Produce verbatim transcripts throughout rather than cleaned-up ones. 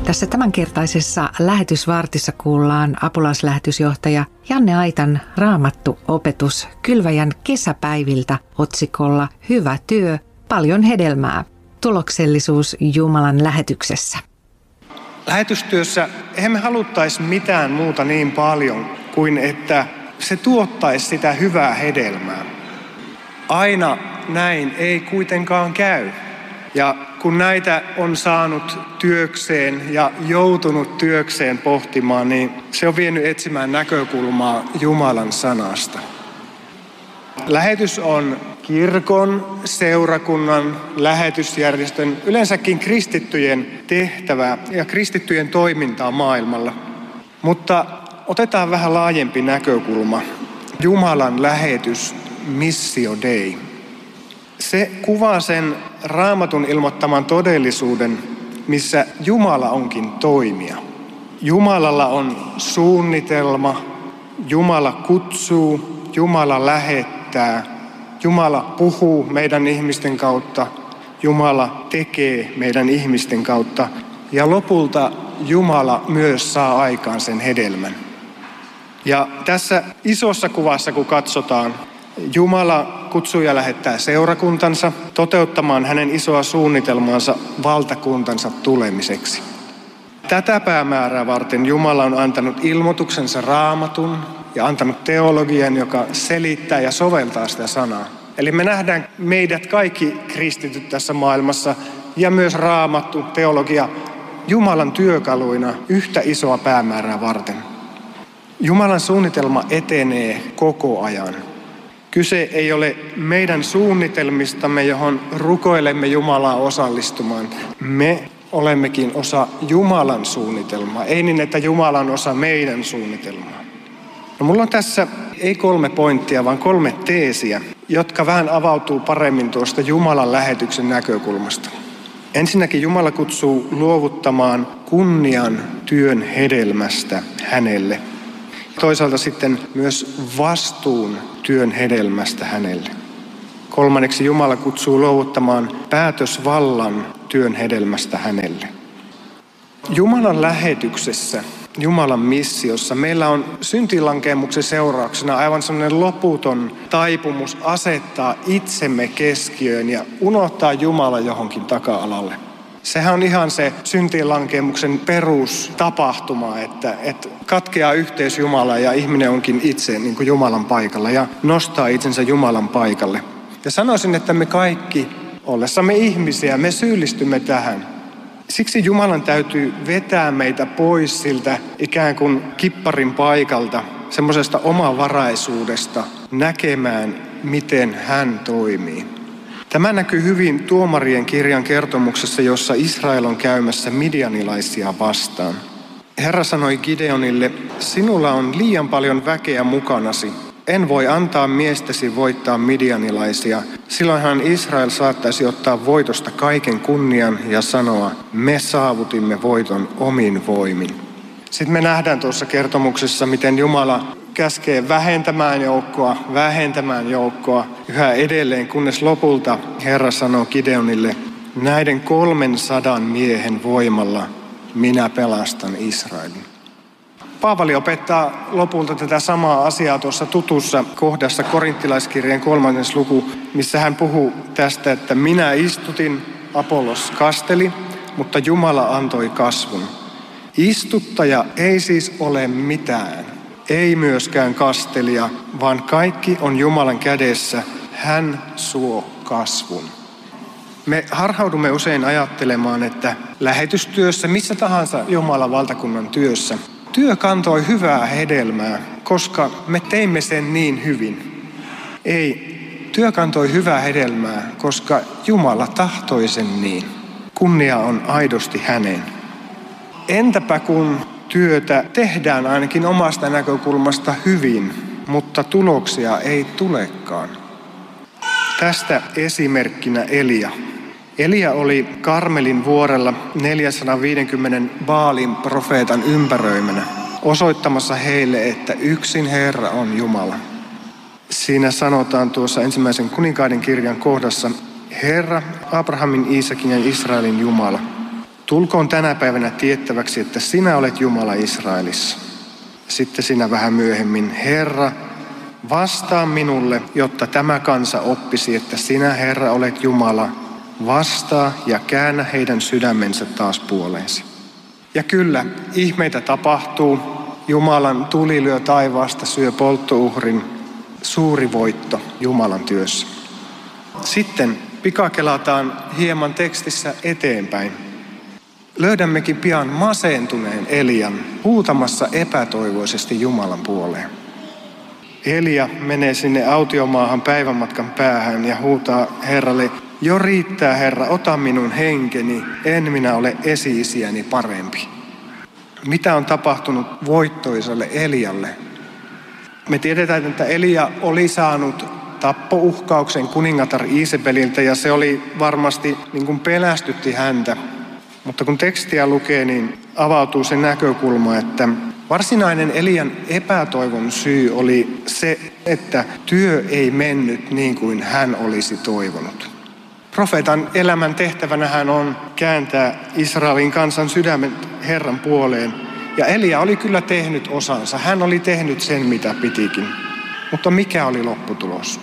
Tässä tämänkertaisessa lähetysvartissa kuullaan apulaislähetysjohtaja Janne Aitan raamattuopetus Kylväjän kesäpäiviltä otsikolla Hyvä työ, paljon hedelmää. Tuloksellisuus Jumalan lähetyksessä. Lähetystyössä eihän me haluttaisi mitään muuta niin paljon kuin että se tuottaisi sitä hyvää hedelmää. Aina näin ei kuitenkaan käy. Ja kun näitä on saanut työkseen ja joutunut työkseen pohtimaan, niin se on vienyt etsimään näkökulmaa Jumalan sanasta. Lähetys on kirkon, seurakunnan, lähetysjärjestön, yleensäkin kristittyjen tehtävä ja kristittyjen toimintaa maailmalla. Mutta otetaan vähän laajempi näkökulma. Jumalan lähetys, Missio Dei. Se kuvaa sen Raamatun ilmoittaman todellisuuden, missä Jumala onkin toimija. Jumalalla on suunnitelma, Jumala kutsuu, Jumala lähettää, Jumala puhuu meidän ihmisten kautta, Jumala tekee meidän ihmisten kautta ja lopulta Jumala myös saa aikaan sen hedelmän. Ja tässä isossa kuvassa kun katsotaan, Jumala kutsuu ja lähettää seurakuntansa toteuttamaan hänen isoa suunnitelmaansa valtakuntansa tulemiseksi. Tätä päämäärää varten Jumala on antanut ilmoituksensa Raamatun ja antanut teologian, joka selittää ja soveltaa sitä sanaa. Eli me nähdään meidät kaikki kristityt tässä maailmassa ja myös Raamattu, teologia, Jumalan työkaluina yhtä isoa päämäärää varten. Jumalan suunnitelma etenee koko ajan. Kyse ei ole meidän suunnitelmistamme, johon rukoilemme Jumalaa osallistumaan. Me olemmekin osa Jumalan suunnitelmaa, ei niin, että Jumala on osa meidän suunnitelmaa. No, mulla on tässä ei kolme pointtia, vaan kolme teesiä, jotka vähän avautuu paremmin tuosta Jumalan lähetyksen näkökulmasta. Ensinnäkin Jumala kutsuu luovuttamaan kunnian työn hedelmästä hänelle. Toisaalta sitten myös vastuun työn hedelmästä hänelle. Kolmanneksi Jumala kutsuu luovuttamaan päätösvallan työn hedelmästä hänelle. Jumalan lähetyksessä, Jumalan missiossa, meillä on syntilankeemuksen seurauksena aivan sellainen loputon taipumus asettaa itsemme keskiöön ja unohtaa Jumala johonkin taka-alalle. Sehän on ihan se syntilankeemuksen perustapahtuma, että, että katkeaa yhteys Jumalaan ja ihminen onkin itse niin kuin Jumalan paikalla ja nostaa itsensä Jumalan paikalle. Ja sanoisin, että me kaikki, ollessamme ihmisiä, me syyllistymme tähän. Siksi Jumalan täytyy vetää meitä pois siltä ikään kuin kipparin paikalta, semmoisesta omavaraisuudesta näkemään, miten hän toimii. Tämä näkyy hyvin Tuomarien kirjan kertomuksessa, jossa Israel on käymässä midianilaisia vastaan. Herra sanoi Gideonille, sinulla on liian paljon väkeä mukanasi. En voi antaa miestäsi voittaa midianilaisia. Silloinhan Israel saattaisi ottaa voitosta kaiken kunnian ja sanoa, me saavutimme voiton omin voimin. Sitten me nähdään tuossa kertomuksessa, miten Jumala käskee vähentämään joukkoa, vähentämään joukkoa yhä edelleen, kunnes lopulta Herra sanoo Gideonille, näiden kolmen sadan miehen voimalla minä pelastan Israelin. Paavali opettaa lopulta tätä samaa asiaa tuossa tutussa kohdassa Korinttilaiskirjeen kolmannes luku, missä hän puhuu tästä, että minä istutin, Apollos kasteli, mutta Jumala antoi kasvun. Istuttaja ei siis ole mitään, ei myöskään kastelija, vaan kaikki on Jumalan kädessä, hän suo kasvun. Me harhaudumme usein ajattelemaan, että lähetystyössä, missä tahansa Jumalan valtakunnan työssä, työ kantoi hyvää hedelmää, koska me teimme sen niin hyvin. Ei, työ kantoi hyvää hedelmää, koska Jumala tahtoi sen niin. Kunnia on aidosti hänen. Entäpä kun työtä tehdään ainakin omasta näkökulmasta hyvin, mutta tuloksia ei tulekaan? Tästä esimerkkinä Elia. Elia oli Karmelin vuorella neljäsataaviisikymmentä Baalin profeetan ympäröimänä, osoittamassa heille, että yksin Herra on Jumala. Siinä sanotaan tuossa ensimmäisen kuninkaiden kirjan kohdassa, Herra, Abrahamin, Iisakin ja Israelin Jumala. tulkoon tänä päivänä tiettäväksi, että sinä olet Jumala Israelissa. Sitten siinä vähän myöhemmin, Herra, vastaa minulle, jotta tämä kansa oppisi, että sinä, Herra, olet Jumala. Vastaa ja käännä heidän sydämensä taas puoleensi. Ja kyllä, ihmeitä tapahtuu. Jumalan tuli lyö taivaasta, syö polttouhrin. Suuri voitto Jumalan työssä. Sitten pikakelataan hieman tekstissä eteenpäin. Löydämmekin pian masentuneen Elian huutamassa epätoivoisesti Jumalan puoleen. Elia menee sinne autiomaahan päivänmatkan päähän ja huutaa Herralle, jo riittää Herra, ota minun henkeni, en minä ole esi-isiäni parempi. Mitä on tapahtunut voittoisalle Elialle? Me tiedetään, että Elia oli saanut tappouhkauksen kuningatar Iisebeliltä ja se oli varmasti niin kuin pelästytti häntä. Mutta kun tekstiä lukee, niin avautuu se näkökulma, että varsinainen Elian epätoivon syy oli se, että työ ei mennyt niin kuin hän olisi toivonut. Profeetan elämän tehtävänähän on kääntää Israelin kansan sydämen Herran puoleen. Ja Elia oli kyllä tehnyt osansa. Hän oli tehnyt sen, mitä pitikin. Mutta mikä oli lopputulos?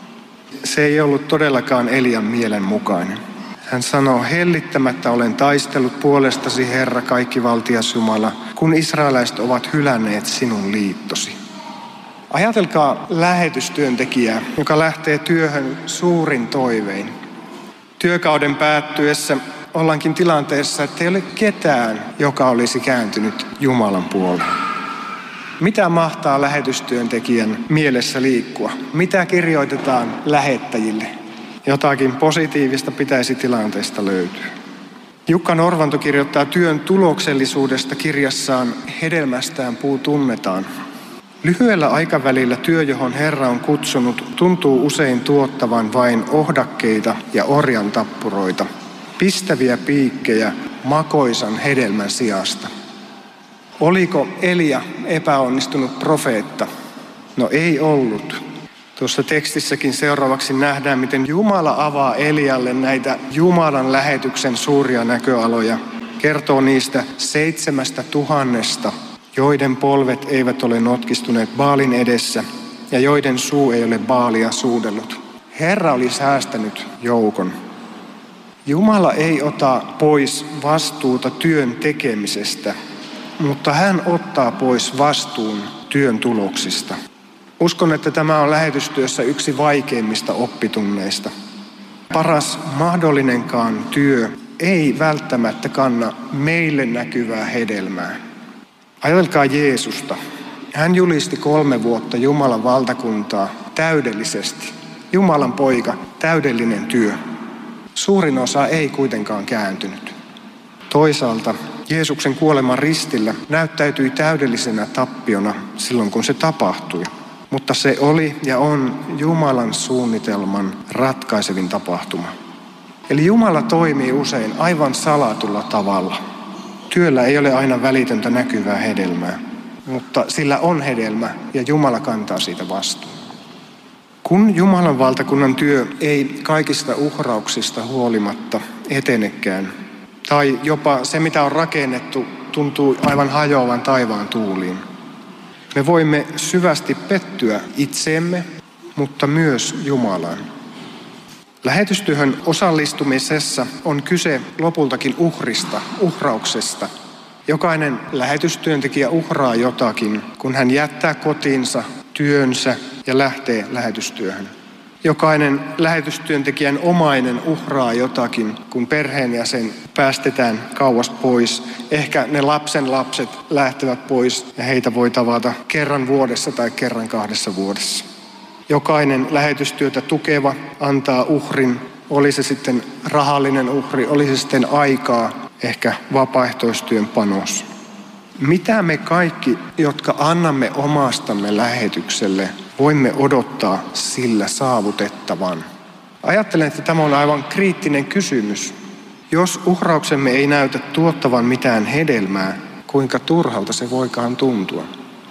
Se ei ollut todellakaan Elian mielen mukainen. Hän sanoo, hellittämättä olen taistellut puolestasi, Herra, kaikkivaltias Jumala, kun israelaiset ovat hylänneet sinun liittosi. Ajatelkaa lähetystyöntekijää, joka lähtee työhön suurin toivein. Työkauden päättyessä ollaankin tilanteessa, että ei ole ketään, joka olisi kääntynyt Jumalan puoleen. Mitä mahtaa lähetystyöntekijän mielessä liikkua? Mitä kirjoitetaan lähettäjille? Jotakin positiivista pitäisi tilanteesta löytyä. Jukka Norvanto kirjoittaa työn tuloksellisuudesta kirjassaan Hedelmästään puu tunnetaan. Lyhyellä aikavälillä työ, johon Herra on kutsunut, tuntuu usein tuottavan vain ohdakkeita ja orjan tappuroita, pistäviä piikkejä makoisan hedelmän sijasta. Oliko Elia epäonnistunut profeetta? No ei ollut. Tuossa tekstissäkin seuraavaksi nähdään, miten Jumala avaa Elialle näitä Jumalan lähetyksen suuria näköaloja. Kertoo niistä seitsemästä tuhannesta, joiden polvet eivät ole notkistuneet Baalin edessä ja joiden suu ei ole Baalia suudellut. Herra oli säästänyt joukon. Jumala ei ota pois vastuuta työn tekemisestä, mutta hän ottaa pois vastuun työn tuloksista. Uskon, että tämä on lähetystyössä yksi vaikeimmista oppitunneista. Paras mahdollinenkaan työ ei välttämättä kanna meille näkyvää hedelmää. Ajatelkaa Jeesusta. Hän julisti kolme vuotta Jumalan valtakuntaa täydellisesti. Jumalan poika, täydellinen työ. Suurin osa ei kuitenkaan kääntynyt. Toisaalta Jeesuksen kuoleman ristillä näyttäytyi täydellisenä tappiona silloin, kun se tapahtui. Mutta se oli ja on Jumalan suunnitelman ratkaisevin tapahtuma. Eli Jumala toimii usein aivan salatulla tavalla. Työllä ei ole aina välitöntä näkyvää hedelmää, mutta sillä on hedelmä ja Jumala kantaa siitä vastuun. Kun Jumalan valtakunnan työ ei kaikista uhrauksista huolimatta etenekään, tai jopa se mitä on rakennettu tuntuu aivan hajoavan taivaan tuuliin, me voimme syvästi pettyä itseemme, mutta myös Jumalaan. Lähetystyöhön osallistumisessa on kyse lopultakin uhrista, uhrauksesta. Jokainen lähetystyöntekijä uhraa jotakin, kun hän jättää kotinsa, työnsä ja lähtee lähetystyöhön. Jokainen lähetystyöntekijän omainen uhraa jotakin, kun perheenjäsen päästetään kauas pois. Ehkä ne lapsen lapset lähtevät pois ja heitä voi tavata kerran vuodessa tai kerran kahdessa vuodessa. Jokainen lähetystyötä tukeva antaa uhrin, oli se sitten rahallinen uhri, oli se sitten aikaa, ehkä vapaaehtoistyön panos. Mitä me kaikki, jotka annamme omastamme lähetykselle, voimme odottaa sillä saavutettavan? Ajattelen, että tämä on aivan kriittinen kysymys. Jos uhrauksemme ei näytä tuottavan mitään hedelmää, kuinka turhalta se voikaan tuntua?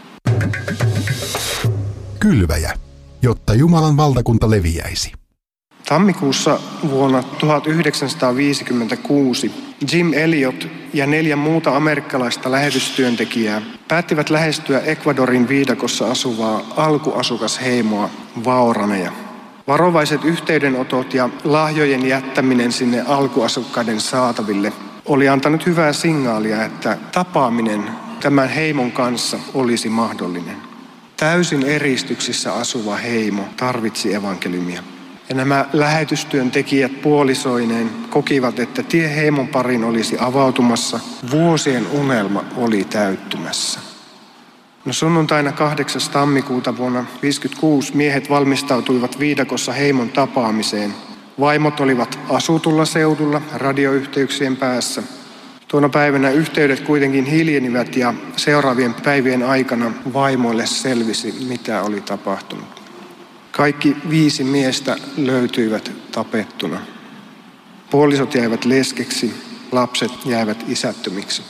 Kylväjä, jotta Jumalan valtakunta leviäisi. Tammikuussa vuonna tuhatyhdeksänsataaviisikymmentäkuusi Jim Elliot ja neljä muuta amerikkalaista lähetystyöntekijää päättivät lähestyä Ecuadorin viidakossa asuvaa alkuasukasheimoa Vaoraneja. Varovaiset yhteydenotot ja lahjojen jättäminen sinne alkuasukkaiden saataville oli antanut hyvää signaalia, että tapaaminen tämän heimon kanssa olisi mahdollinen. Täysin eristyksissä asuva heimo tarvitsi evankeliumia. Ja nämä lähetystyöntekijät puolisoineen kokivat, että tie heimon parin olisi avautumassa. Vuosien unelma oli täyttymässä. No sunnuntaina kahdeksas tammikuuta vuonna tuhatyhdeksänsataaviisikymmentäkuusi miehet valmistautuivat viidakossa heimon tapaamiseen. Vaimot olivat asutulla seudulla radioyhteyksien päässä. Tuona päivänä yhteydet kuitenkin hiljenivät ja seuraavien päivien aikana vaimoille selvisi, mitä oli tapahtunut. Kaikki viisi miestä löytyivät tapettuna. Puolisot jäivät leskeksi, lapset jäivät isättömiksi.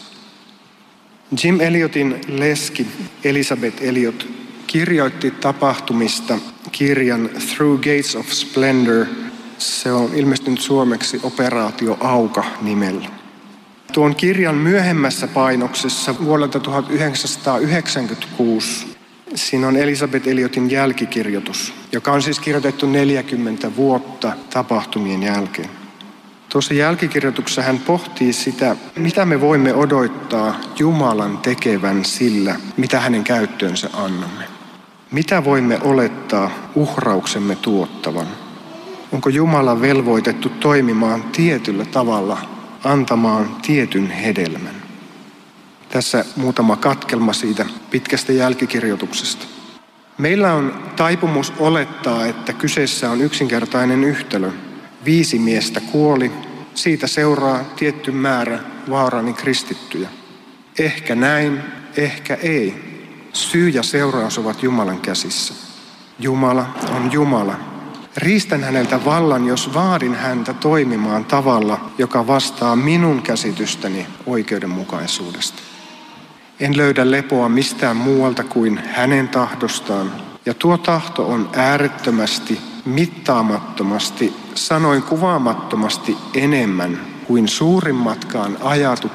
Jim Elliotin leski Elisabeth Elliot kirjoitti tapahtumista kirjan Through Gates of Splendor. Se on ilmestynyt suomeksi Operaatio Auka nimellä. Tuon kirjan myöhemmässä painoksessa vuodelta tuhatyhdeksänsataayhdeksänkymmentäkuusi siinä on Elisabeth Elliotin jälkikirjoitus, joka on siis kirjoitettu neljäkymmentä vuotta tapahtumien jälkeen. Tuossa jälkikirjoituksessa hän pohtii sitä, mitä me voimme odottaa Jumalan tekevän sillä, mitä hänen käyttöönsä annamme. Mitä voimme olettaa uhrauksemme tuottavan? Onko Jumala velvoitettu toimimaan tietyllä tavalla, antamaan tietyn hedelmän? Tässä muutama katkelma siitä pitkästä jälkikirjoituksesta. Meillä on taipumus olettaa, että kyseessä on yksinkertainen yhtälö. Viisi miestä kuoli, siitä seuraa tietty määrä vaarani kristittyjä. Ehkä näin, ehkä ei. Syy ja seuraus ovat Jumalan käsissä. Jumala on Jumala. Riistän häneltä vallan, jos vaadin häntä toimimaan tavalla, joka vastaa minun käsitystäni oikeudenmukaisuudesta. En löydä lepoa mistään muualta kuin hänen tahdostaan. Ja tuo tahto on äärettömästi, mittaamattomasti, sanoin kuvaamattomasti enemmän kuin suurimmatkaan ajatut